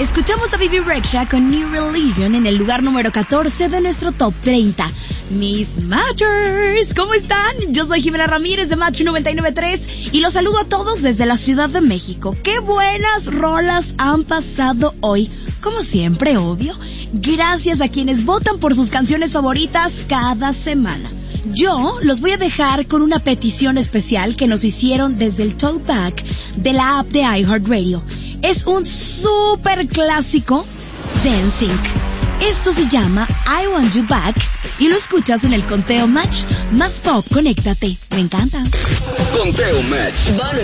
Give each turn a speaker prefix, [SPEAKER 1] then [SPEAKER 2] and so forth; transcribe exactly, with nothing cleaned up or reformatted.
[SPEAKER 1] Escuchamos a Bibi Rexha con New Religion en el lugar número catorce de nuestro top treinta. Mis Matchers, ¿cómo están? Yo soy Jimena Ramírez de Match noventa y nueve punto tres y los saludo a todos desde la Ciudad de México. ¡Qué buenas rolas han pasado hoy! Como siempre, obvio. Gracias a quienes votan por sus canciones favoritas cada semana. Yo los voy a dejar con una petición especial que nos hicieron desde el talkback de la app de iHeartRadio. Es un súper clásico Dancing. Esto se llama I Want You Back y lo escuchas en el Conteo Match más pop. Conéctate. Me encanta.
[SPEAKER 2] Conteo Match.